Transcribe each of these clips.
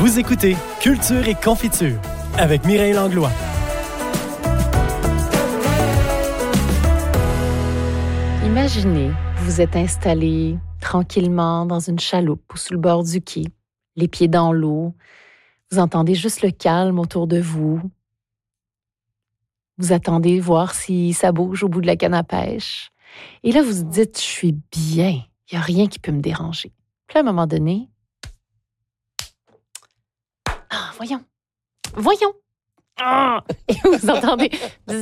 Vous écoutez Culture et Confiture avec Mireille Langlois. Imaginez, vous êtes installé tranquillement dans une chaloupe ou sur le bord du quai, les pieds dans l'eau. Vous entendez juste le calme autour de vous. Vous attendez voir si ça bouge au bout de la canne à pêche. Et là, vous vous dites, je suis bien. Il n'y a rien qui peut me déranger. Puis à un moment donné, voyons. Et vous entendez...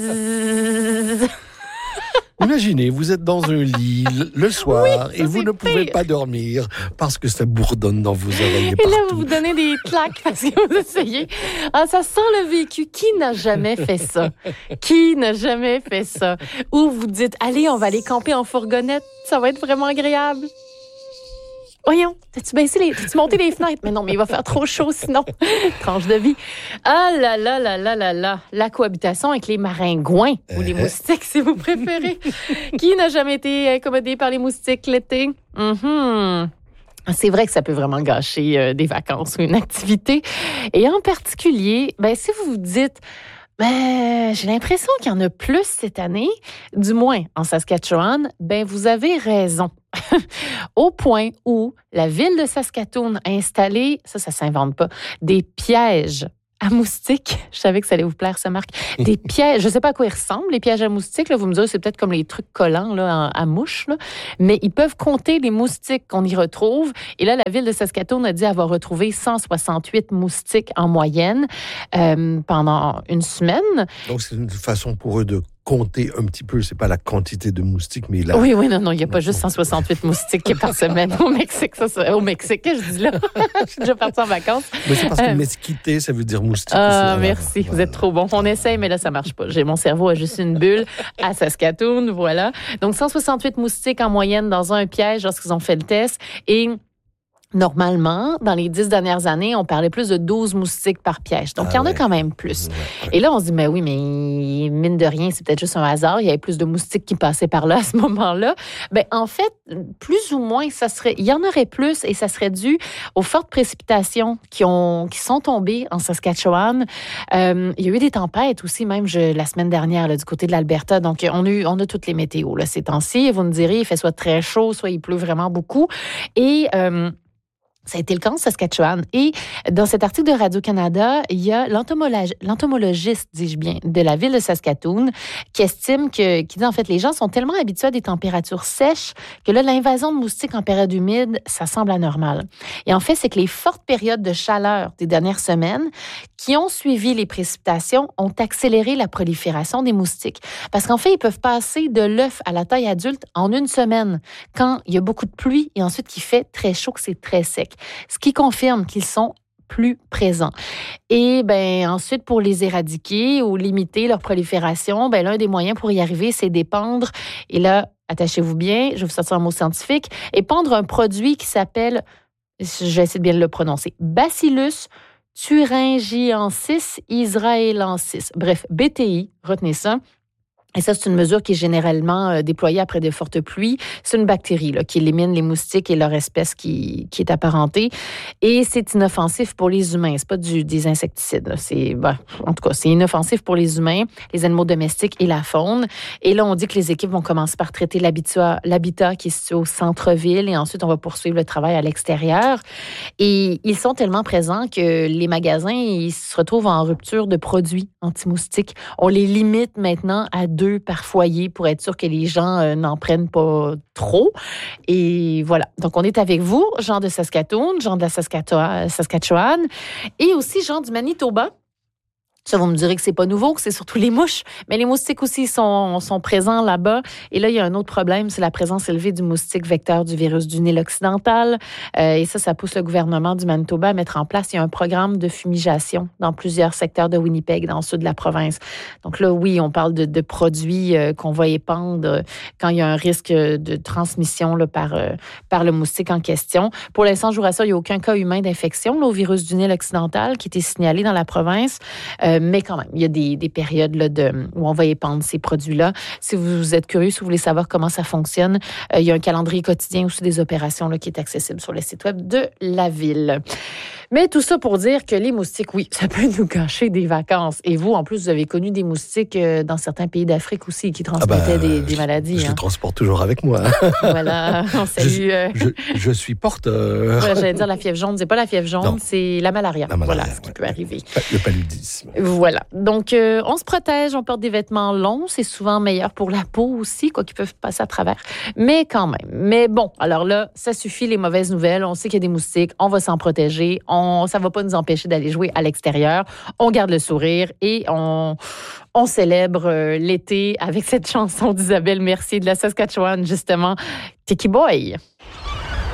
Imaginez, vous êtes dans un lit le soir et vous ne pouvez pas dormir parce que ça bourdonne dans vos oreilles. Et là, vous vous donnez des claques parce que vous essayez. Ah, ça sent le vécu. Qui n'a jamais fait ça? Qui n'a jamais fait ça? Ou vous dites, allez, on va aller camper en fourgonnette. Ça va être vraiment agréable. Voyons, t'as-tu monté les fenêtres? Mais non, mais il va faire trop chaud sinon. Tranche de vie. Ah là là. La cohabitation avec les maringouins ou les moustiques, si vous préférez. Qui n'a jamais été incommodé par les moustiques l'été? C'est vrai que ça peut vraiment gâcher des vacances ou une activité. Et en particulier, si vous vous dites... j'ai l'impression qu'il y en a plus cette année, du moins en Saskatchewan. Vous avez raison. Au point où la ville de Saskatoon a installé, ça s'invente pas, des pièges à moustiques. Je savais que ça allait vous plaire, ça, Marc. Des pièges, je ne sais pas à quoi ils ressemblent, les pièges à moustiques. Là, vous me direz, c'est peut-être comme les trucs collants là, à mouches, là. Mais ils peuvent compter les moustiques qu'on y retrouve. Et là, la ville de Saskatoon a dit avoir retrouvé 168 moustiques en moyenne pendant une semaine. Donc, c'est une façon pour eux de compter un petit peu, c'est pas la quantité de moustiques, mais là... Oui, non, il n'y a pas juste 168 moustiques par semaine au Mexique. Au Mexique, je dis là. Je suis déjà partie en vacances. Mais c'est parce que mesquité, ça veut dire moustique. Merci, vous êtes trop bon. On essaye, mais là, ça marche pas. Mon cerveau a juste une bulle à Saskatoon, voilà. Donc, 168 moustiques en moyenne dans un piège lorsqu'ils ont fait le test. Et... normalement, dans les 10 dernières années, on parlait plus de 12 moustiques par piège. Donc, il y en a quand même plus. Ouais. Et là, on se dit, mais oui, mais mine de rien, c'est peut-être juste un hasard. Il y avait plus de moustiques qui passaient par là à ce moment-là. En fait, plus ou moins, il y en aurait plus et ça serait dû aux fortes précipitations qui sont tombées en Saskatchewan. Il y a eu des tempêtes aussi, même la semaine dernière, là, du côté de l'Alberta. Donc, on a toutes les météos là, ces temps-ci. Et vous me direz, il fait soit très chaud, soit il pleut vraiment beaucoup. Et... ça a été le cas en Saskatchewan. Et dans cet article de Radio-Canada, il y a l'entomologiste, dis-je bien, de la ville de Saskatoon qui estime qui dit en fait, les gens sont tellement habitués à des températures sèches que là, l'invasion de moustiques en période humide, ça semble anormal. Et en fait, c'est que les fortes périodes de chaleur des dernières semaines qui ont suivi les précipitations ont accéléré la prolifération des moustiques. Parce qu'en fait, ils peuvent passer de l'œuf à la taille adulte en une semaine quand il y a beaucoup de pluie et ensuite qu'il fait très chaud, que c'est très sec. Ce qui confirme qu'ils sont plus présents. Et ensuite, pour les éradiquer ou limiter leur prolifération, l'un des moyens pour y arriver, c'est d'épandre. Et là, attachez-vous bien, je vais vous sortir un mot scientifique, épandre un produit qui s'appelle, je vais essayer de bien le prononcer, Bacillus thuringiensis israelensis. Bref, BTI, retenez ça. Et ça, c'est une mesure qui est généralement déployée après de fortes pluies. C'est une bactérie là, qui élimine les moustiques et leur espèce qui est apparentée. Et c'est inoffensif pour les humains. C'est pas des insecticides. Là. En tout cas, c'est inoffensif pour les humains, les animaux domestiques et la faune. Et là, on dit que les équipes vont commencer par traiter l'habitat qui est situé au centre-ville et ensuite, on va poursuivre le travail à l'extérieur. Et ils sont tellement présents que les magasins, ils se retrouvent en rupture de produits anti-moustiques. On les limite maintenant à 2 par foyer pour être sûr que les gens n'en prennent pas trop. Et voilà. Donc, on est avec vous, Jean de Saskatoon, Jean de la Saskatchewan et aussi Jean du Manitoba. Ça, vous me direz que c'est pas nouveau, que c'est surtout les mouches, mais les moustiques aussi sont présents là-bas. Et là, il y a un autre problème, c'est la présence élevée du moustique vecteur du virus du Nil occidental. Et ça pousse le gouvernement du Manitoba à mettre en place, il y a un programme de fumigation dans plusieurs secteurs de Winnipeg, dans le sud de la province. Donc là, oui, on parle de produits qu'on va épandre quand il y a un risque de transmission là, par le moustique en question. Pour l'instant, je vous rassure, il n'y a aucun cas humain d'infection là, au virus du Nil occidental qui a été signalé dans la province. Mais quand même, il y a des périodes là, où on va épandre ces produits-là. Si vous êtes curieux, si vous voulez savoir comment ça fonctionne, il y a un calendrier quotidien aussi des opérations là, qui est accessible sur le site web de la ville. Mais tout ça pour dire que les moustiques, oui, ça peut nous gâcher des vacances. Et vous, en plus, vous avez connu des moustiques dans certains pays d'Afrique aussi qui transmettaient des maladies. Je les transporte toujours avec moi. Voilà, on salue. Je suis porteur. Voilà, j'allais dire la fièvre jaune. C'est pas la fièvre jaune, c'est la malaria. Voilà ce qui peut arriver. Le paludisme. Voilà. Donc, on se protège, on porte des vêtements longs. C'est souvent meilleur pour la peau aussi, quoi qu'ils peuvent passer à travers. Mais quand même. Mais bon, alors là, ça suffit les mauvaises nouvelles. On sait qu'il y a des moustiques. On va s'en protéger. Ça ne va pas nous empêcher d'aller jouer à l'extérieur. On garde le sourire et on célèbre l'été avec cette chanson d'Isabelle Mercier de la Saskatchewan, justement, Tiki Boy.